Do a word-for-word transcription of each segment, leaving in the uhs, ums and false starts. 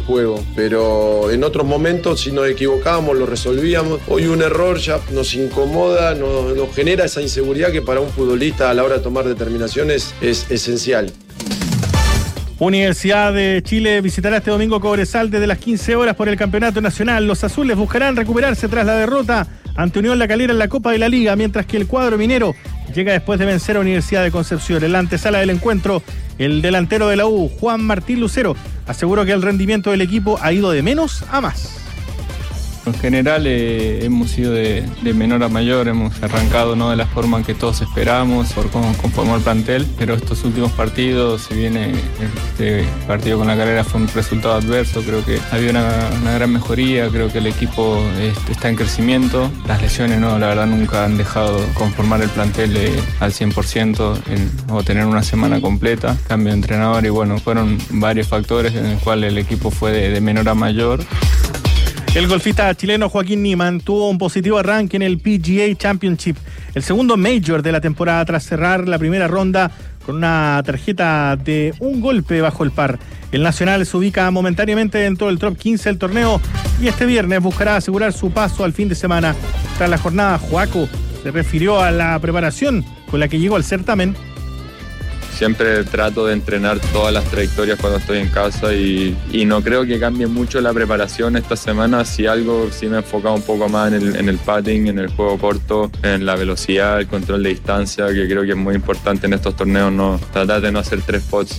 juego, pero en otros momentos si nos equivocábamos lo resolvíamos. Hoy un error ya nos incomoda, nos, nos genera esa inseguridad que para un futbolista a la hora de tomar determinaciones es esencial. Universidad de Chile visitará este domingo Cobresal desde las quince horas por el Campeonato Nacional. Los azules buscarán recuperarse tras la derrota ante Unión La Calera en la Copa de la Liga, mientras que el cuadro minero llega después de vencer a Universidad de Concepción. En la antesala del encuentro, el delantero de la U, Juan Martín Lucero, aseguró que el rendimiento del equipo ha ido de menos a más. En general eh, hemos ido de, de menor a mayor, hemos arrancado no de la forma en que todos esperábamos por cómo conformó el plantel, pero estos últimos partidos, si bien este partido con La Calera fue un resultado adverso, creo que había una, una gran mejoría, creo que el equipo este, está en crecimiento. Las lesiones no, la verdad nunca han dejado conformar el plantel eh, al cien por ciento en, o tener una semana completa, cambio de entrenador y bueno, fueron varios factores en los cuales el equipo fue de, de menor a mayor. El golfista chileno Joaquín Niemann tuvo un positivo arranque en el P G A Championship, el segundo major de la temporada tras cerrar la primera ronda con una tarjeta de un golpe bajo el par. El nacional se ubica momentáneamente dentro del top quince del torneo y este viernes buscará asegurar su paso al fin de semana. Tras la jornada, Joaco se refirió a la preparación con la que llegó al certamen. Siempre trato de entrenar todas las trayectorias cuando estoy en casa y, y no creo que cambie mucho la preparación esta semana. Si algo, sí me he enfocado un poco más en el, en el putting, en el juego corto, en la velocidad, el control de distancia, que creo que es muy importante en estos torneos, no tratar de no hacer tres pots.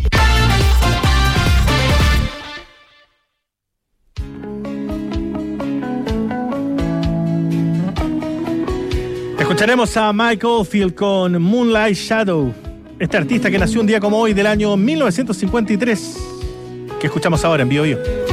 Escucharemos a Mike Oldfield con Moonlight Shadow. Este artista que nació un día como hoy del año mil novecientos cincuenta y tres, que escuchamos ahora en Bio Bio.